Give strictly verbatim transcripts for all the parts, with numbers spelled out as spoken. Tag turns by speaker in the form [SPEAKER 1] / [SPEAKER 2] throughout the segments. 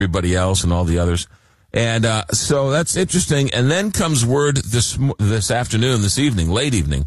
[SPEAKER 1] everybody else and all the others. And uh, so that's interesting. And then comes word this this afternoon, this evening, late evening,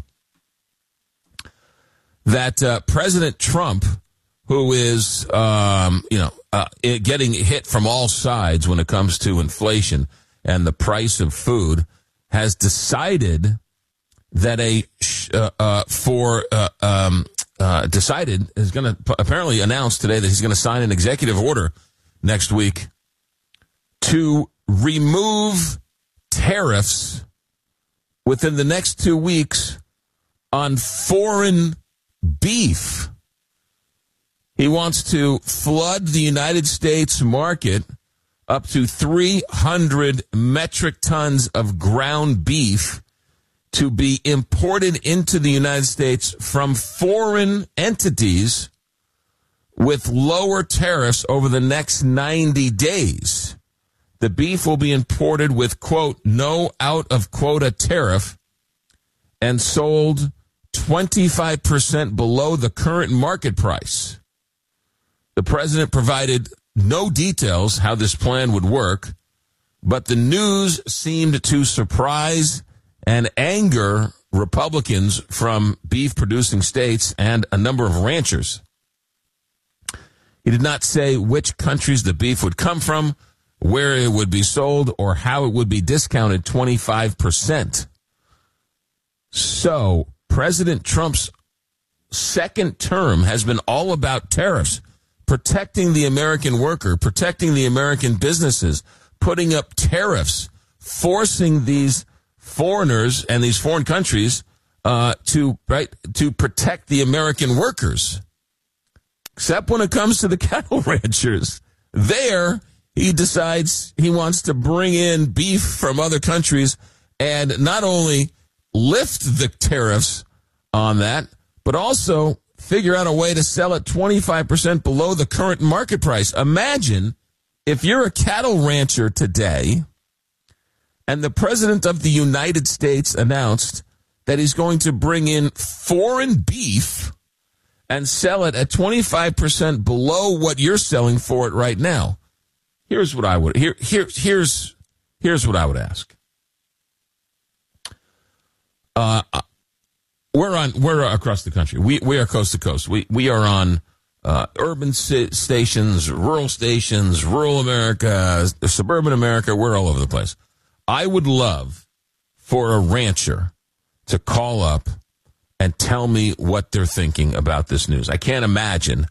[SPEAKER 1] that uh, President Trump, who is, um, you know, uh, getting hit from all sides when it comes to inflation and the price of food, has decided that a uh, uh, for uh, um, uh, decided is going to p- apparently announce today that he's going to sign an executive order next week to remove tariffs within the next two weeks on foreign beef. He wants to flood the United States market up to three hundred metric tons of ground beef to be imported into the United States from foreign entities with lower tariffs over the next ninety days. The beef will be imported with, quote, no out-of-quota tariff and sold twenty-five percent below the current market price. The president provided no details how this plan would work, but the news seemed to surprise and anger Republicans from beef-producing states and a number of ranchers. He did not say which countries the beef would come from, where it would be sold, or how it would be discounted twenty-five percent. So, President Trump's second term has been all about tariffs, protecting the American worker, protecting the American businesses, putting up tariffs, forcing these foreigners and these foreign countries uh, to right to protect the American workers. Except when it comes to the cattle ranchers. There, he decides he wants to bring in beef from other countries and not only lift the tariffs on that, but also figure out a way to sell it twenty-five percent below the current market price. Imagine if you're a cattle rancher today and the president of the United States announced that he's going to bring in foreign beef and sell it at twenty-five percent below what you're selling for it right now. Here's what I would here here here's here's what I would ask. Uh, we're on we're across the country. We we are coast to coast. We we are on uh, urban stations, rural stations, rural America, suburban America. We're all over the place. I would love for a rancher to call up and tell me what they're thinking about this news. I can't imagine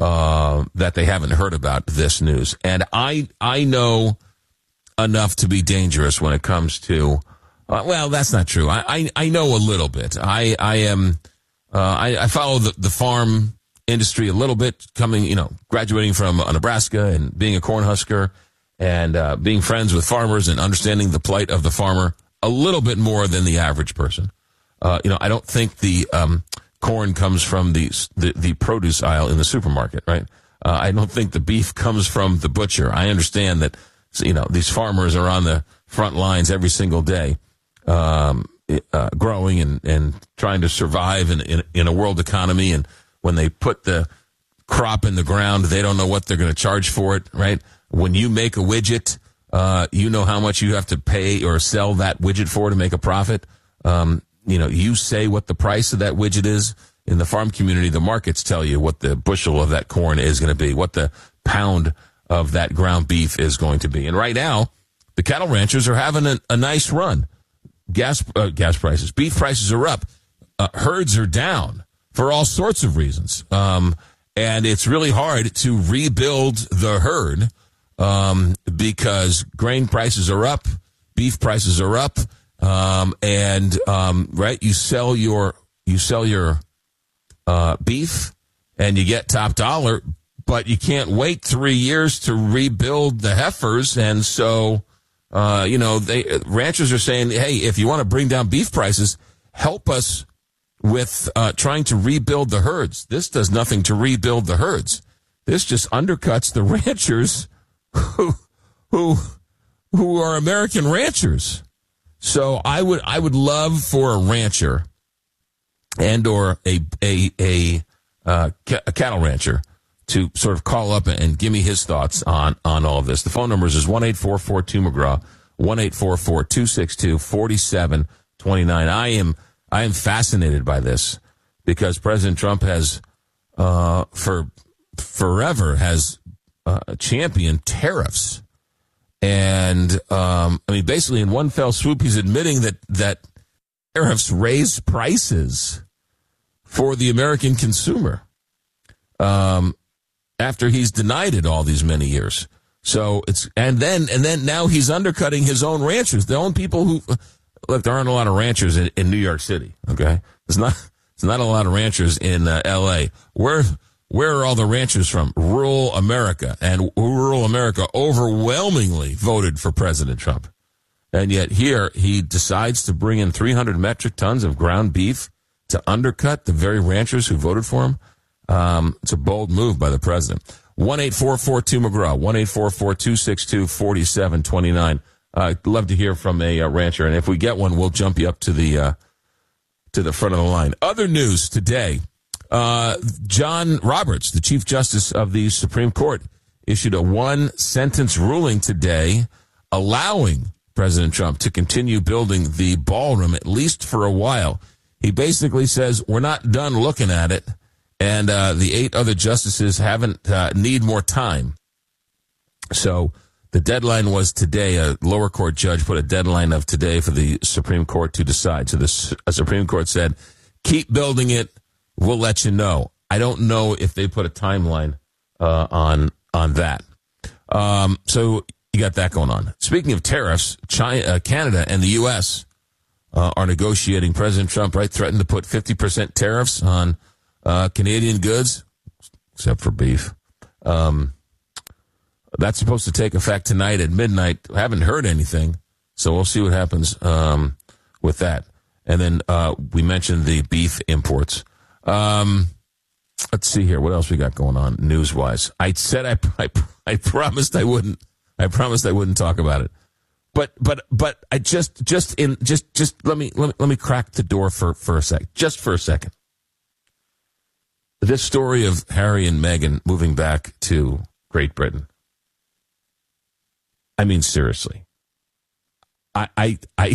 [SPEAKER 1] uh, that they haven't heard about this news. And I I know enough to be dangerous when it comes to, uh, well, that's not true. I, I, I know a little bit. I, I am, uh, I, I follow the, the farm industry a little bit, coming, you know, graduating from uh, Nebraska and being a Cornhusker and uh, being friends with farmers and understanding the plight of the farmer a little bit more than the average person. Uh, you know, I don't think the um, corn comes from the, the the produce aisle in the supermarket, right? Uh, I don't think the beef comes from the butcher. I understand that, you know, these farmers are on the front lines every single day, um, uh, growing and, and trying to survive in, in in a world economy. And when they put the crop in the ground, they don't know what they're going to charge for it, right? When you make a widget, uh, you know how much you have to pay or sell that widget for to make a profit. Um, You know, you say what the price of that widget is. In the farm community, the markets tell you what the bushel of that corn is going to be, what the pound of that ground beef is going to be. And right now, the cattle ranchers are having a, a nice run. Gas uh, gas prices, beef prices are up. Uh, herds are down for all sorts of reasons. Um, and it's really hard to rebuild the herd um, because grain prices are up, beef prices are up. Um, and, um, right, you sell your, you sell your, uh, beef and you get top dollar, but you can't wait three years to rebuild the heifers. And so, uh, you know, they, ranchers are saying, hey, if you want to bring down beef prices, help us with, uh, trying to rebuild the herds. This does nothing to rebuild the herds. This just undercuts the ranchers who, who, who are American ranchers. So I would I would love for a rancher and or a a a, uh, a cattle rancher to sort of call up and give me his thoughts on, on all of this. The phone numbers is one eight four four two McGraw, one eight four four two six two four seven two nine. I am I am fascinated by this because President Trump has uh, for forever has uh, championed tariffs, and um, I mean basically in one fell swoop he's admitting that that tariffs raise prices for the American consumer. Um. After he's denied it all these many years. So it's, and then, and then now he's undercutting his own ranchers, the own people who, look, there aren't a lot of ranchers in, in New York City. Okay. There's not, there's not a lot of ranchers in uh, L A. Where, where are all the ranchers from? Rural America. And rural America overwhelmingly voted for President Trump. And yet here he decides to bring in three hundred metric tons of ground beef to undercut the very ranchers who voted for him. Um, it's a bold move by the president. one eight four four two McGraw, one eight four four two six two four seven two nine. Uh, I'd love to hear from a uh, rancher, and if we get one, we'll jump you up to the uh, to the front of the line. Other news today, uh, John Roberts, the Chief Justice of the Supreme Court, issued a one-sentence ruling today allowing President Trump to continue building the ballroom, at least for a while. He basically says, we're not done looking at it. And uh, the eight other justices haven't uh, need more time. So the deadline was today. A lower court judge put a deadline of today for the Supreme Court to decide. So the Supreme Court said, keep building it. We'll let you know. I don't know if they put a timeline uh, on on that. Um, so you got that going on. Speaking of tariffs, China, uh, Canada and the U S uh, are negotiating. President Trump, right, threatened to put fifty percent tariffs on Uh, Canadian goods, except for beef. Um, that's supposed to take effect tonight at midnight. I haven't heard anything, so we'll see what happens um, with that. And then uh, we mentioned the beef imports. Um, let's see here. What else we got going on news-wise? I said I, I, I promised I wouldn't. I promised I wouldn't talk about it. But but but I just just in just just let me let me let me crack the door for for a sec, just for a second. This story of Harry and Meghan moving back to Great Britain. I mean, seriously. I I I,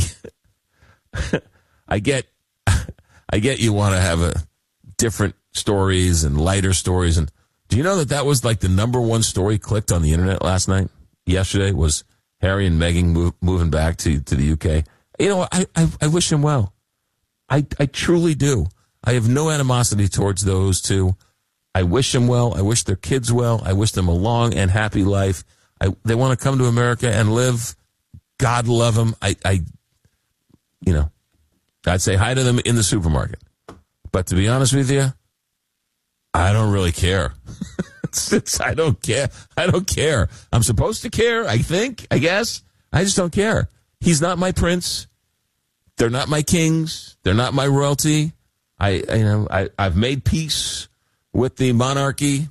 [SPEAKER 1] I get I get you want to have a different stories and lighter stories. And do you know that that was like the number one story clicked on the internet last night? Yesterday was Harry and Meghan move, moving back to, to the U K. You know, I, I I wish him well. I I truly do. I have no animosity towards those two. I wish them well. I wish their kids well. I wish them a long and happy life. I, they want to come to America and live. God love them. I, I, you know, I'd say hi to them in the supermarket. But to be honest with you, I don't really care. it's, it's, I don't care. I don't care. I'm supposed to care, I think, I guess. I just don't care. He's not my prince. They're not my kings. They're not my royalty. I, you know, I, I've made peace with the monarchy,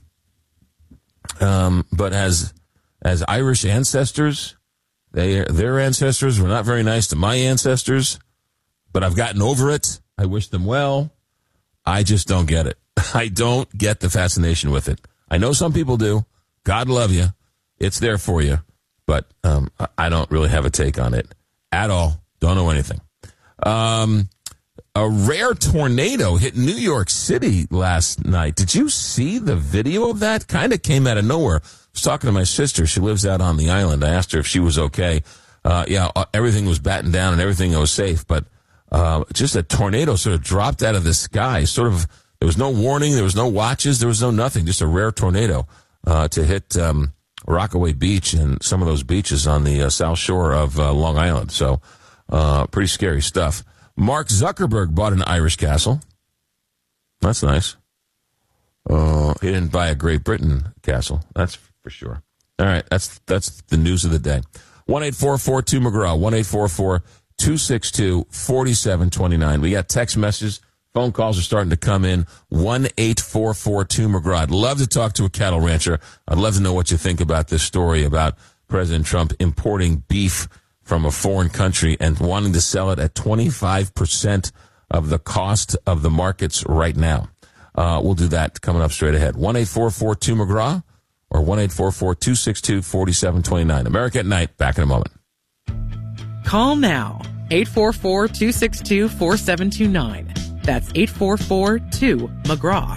[SPEAKER 1] um, but as as Irish ancestors, they their ancestors were not very nice to my ancestors, but I've gotten over it. I wish them well. I just don't get it. I don't get the fascination with it. I know some people do. God love you. It's there for you, but um, I don't really have a take on it at all. Don't know anything. Um. A rare tornado hit New York City last night. Did you see the video of that? Kind of came out of nowhere. I was talking to my sister. She lives out on the island. I asked her if she was okay. Uh, yeah, everything was battened down and everything was safe. But uh, just a tornado sort of dropped out of the sky. Sort of, there was no warning. There was no watches. There was no nothing. Just a rare tornado uh, to hit um, Rockaway Beach and some of those beaches on the uh, south shore of uh, Long Island. So uh, pretty scary stuff. Mark Zuckerberg bought an Irish castle. That's nice. Uh, he didn't buy a Great Britain castle. That's for sure. All right, that's that's the news of the day. one eight four four two McGraw, one eight four four two six two four seven two nine. We got text messages. Phone calls are starting to come in. one eight four four two McGraw. I'd love to talk to a cattle rancher. I'd love to know what you think about this story about President Trump importing beef from a foreign country and wanting to sell it at twenty-five percent of the cost of the markets right now. Uh, we'll do that coming up straight ahead. one eight four four two McGraw or one eight four four two six two four seven two nine. America at Night. Back in a moment.
[SPEAKER 2] Call now. eight four four two six two four seven two nine. That's eight four four two McGraw.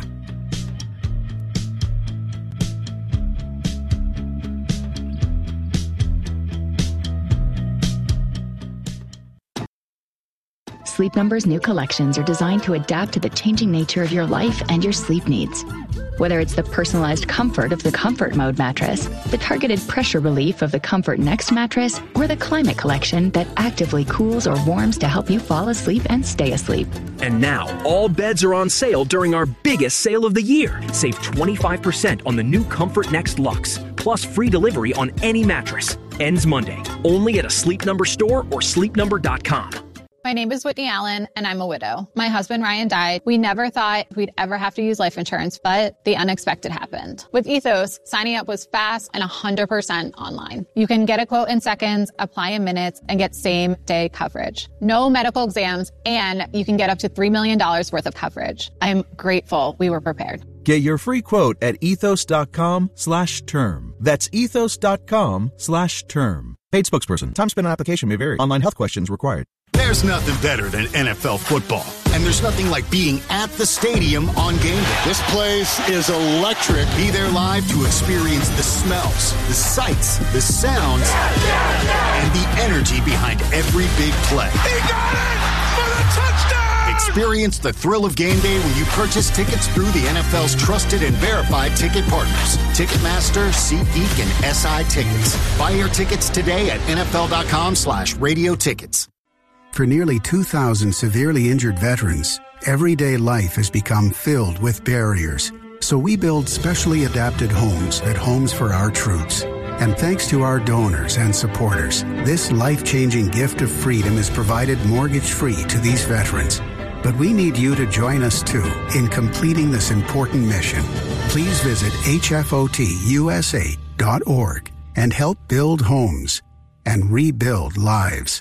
[SPEAKER 3] Sleep Number's new collections are designed to adapt to the changing nature of your life and your sleep needs. Whether it's the personalized comfort of the Comfort Mode mattress, the targeted pressure relief of the Comfort Next mattress, or the Climate Collection that actively cools or warms to help you fall asleep and stay asleep.
[SPEAKER 4] And now, all beds are on sale during our biggest sale of the year. Save twenty-five percent on the new Comfort Next Luxe, plus free delivery on any mattress. Ends Monday, only at a Sleep Number store or sleep number dot com.
[SPEAKER 5] My name is Whitney Allen, and I'm a widow. My husband, Ryan, died. We never thought we'd ever have to use life insurance, but the unexpected happened. With Ethos, signing up was fast and one hundred percent online. You can get a quote in seconds, apply in minutes, and get same-day coverage. No medical exams, and you can get up to three million dollars worth of coverage. I'm grateful we were prepared.
[SPEAKER 6] Get your free quote at ethos.com slash term. That's ethos.com slash term. Paid spokesperson. Time spent on application may vary. Online health questions required.
[SPEAKER 7] There's nothing better than N F L football. And there's nothing like being at the stadium on game day. This place is electric. Be there live to experience the smells, the sights, the sounds, and the energy behind every big play.
[SPEAKER 8] He got it for the touchdown!
[SPEAKER 7] Experience the thrill of game day when you purchase tickets through the N F L's trusted and verified ticket partners. Ticketmaster, SeatGeek, and S I Tickets. Buy your tickets today at nfl.com slash radio tickets.
[SPEAKER 9] For nearly two thousand severely injured veterans, everyday life has become filled with barriers. So we build specially adapted homes at Homes for Our Troops. And thanks to our donors and supporters, this life-changing gift of freedom is provided mortgage-free to these veterans. But we need you to join us, too, in completing this important mission. Please visit H F O T U S A dot org and help build homes and rebuild lives.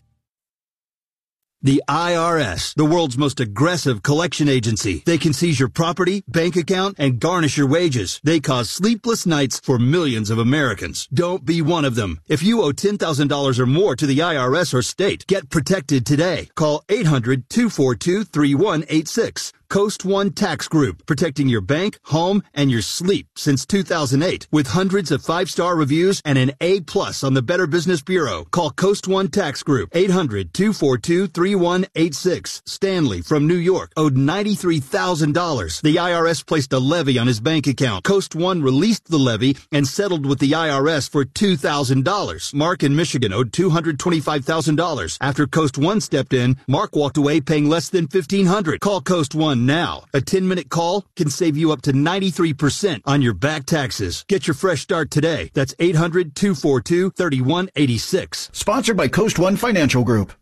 [SPEAKER 10] The I R S, the world's most aggressive collection agency. They can seize your property, bank account, and garnish your wages. They cause sleepless nights for millions of Americans. Don't be one of them. If you owe ten thousand dollars or more to the I R S or state, get protected today. Call eight hundred two four two three one eight six. Coast One Tax Group, protecting your bank, home, and your sleep since two thousand eight. With hundreds of five-star reviews and an A plus on the Better Business Bureau. Call Coast One Tax Group, eight hundred two four two three one eight six. Stanley from New York owed ninety-three thousand dollars. The I R S placed a levy on his bank account. Coast One released the levy and settled with the I R S for two thousand dollars. Mark in Michigan owed two hundred twenty-five thousand dollars. After Coast One stepped in, Mark walked away paying less than fifteen hundred dollars. Call Coast One now. A ten-minute call can save you up to ninety-three percent on your back taxes. Get your fresh start today. That's eight hundred two four two three one eight six.
[SPEAKER 11] Sponsored by Coast One Financial Group.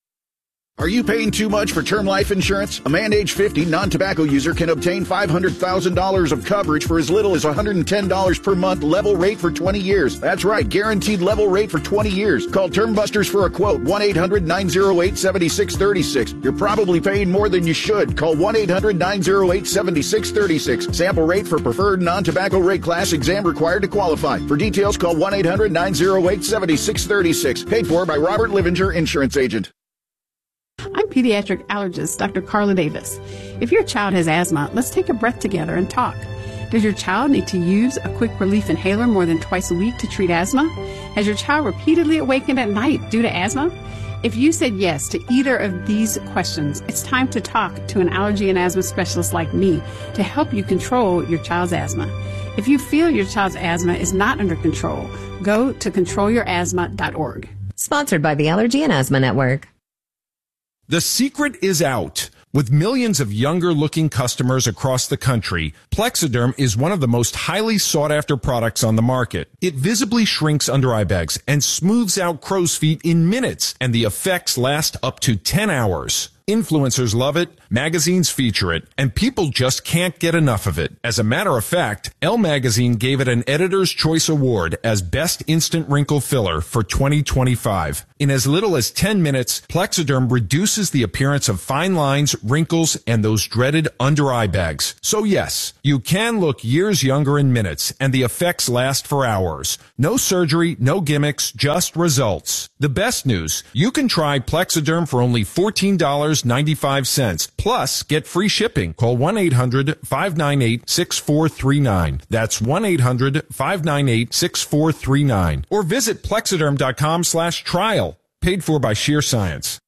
[SPEAKER 11] Are you paying too much for term life insurance? A man age fifty non-tobacco user can obtain five hundred thousand dollars of coverage for as little as one hundred ten dollars per month, level rate for twenty years. That's right, guaranteed level rate for twenty years. Call Term Busters for a quote, one eight hundred nine oh eight seven six three six. You're probably paying more than you should. Call one eight hundred nine oh eight seven six three six. Sample rate for preferred non-tobacco rate class, exam required to qualify. For details, call one eight hundred nine oh eight seven six three six. Paid for by Robert Livinger, Insurance Agent.
[SPEAKER 12] I'm pediatric allergist Doctor Carla Davis. If your child has asthma, let's take a breath together and talk. Does your child need to use a quick relief inhaler more than twice a week to treat asthma? Has your child repeatedly awakened at night due to asthma? If you said yes to either of these questions, it's time to talk to an allergy and asthma specialist like me to help you control your child's asthma. If you feel your child's asthma is not under control, go to control your asthma dot org.
[SPEAKER 13] Sponsored by the Allergy and Asthma Network.
[SPEAKER 14] The secret is out. With millions of younger-looking customers across the country, Plexiderm is one of the most highly sought-after products on the market. It visibly shrinks under eye bags and smooths out crow's feet in minutes, and the effects last up to ten hours. Influencers love it, magazines feature it, and people just can't get enough of it. As a matter of fact, Elle Magazine gave it an Editor's Choice Award as Best Instant Wrinkle Filler for twenty twenty-five. In as little as ten minutes, Plexiderm reduces the appearance of fine lines, wrinkles, and those dreaded under-eye bags. So yes, you can look years younger in minutes, and the effects last for hours. No surgery, no gimmicks, just results. The best news, you can try Plexiderm for only fourteen dollars and ninety-five cents. Plus, get free shipping. Call one eight hundred five nine eight six four three nine. That's one eight hundred five nine eight six four three nine. Or visit plexiderm dot com slash trial. Paid for by Sheer Science.